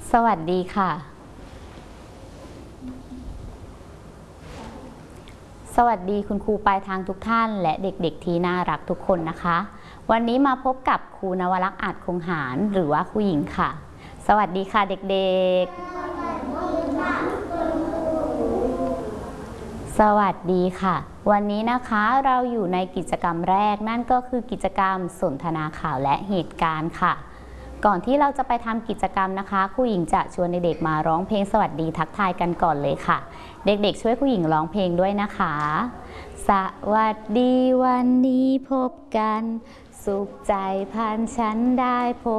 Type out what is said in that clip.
สวัสดีค่ะสวัสดีคุณครูปลายทางทุกท่านและเด็กๆที่น่ารักทุกคนนะคะวันนี้มาพบกับครูนวลักษณ์อาจคงหารหรือว่าครูหญิงค่ะสวัสดีค่ะเด็กๆสวัสดีค่ะวันนี้นะคะเราอยู่ในกิจกรรมแรกนั่นก็คือกิจกรรมสนทนาข่าวและเหตุการณ์ค่ะก่อนที่เราจะไปทำกิจกรรมนะคะครูหญิงจะชวนเด็กๆมาร้องเพลงสวัสดีทักทายกันก่อนเลยค่ะเด็กๆช่วยครูหญิงร้องเพลงด้วยนะคะสวัสดีวันนี้พบกันสุขใจพันฉันได้พบ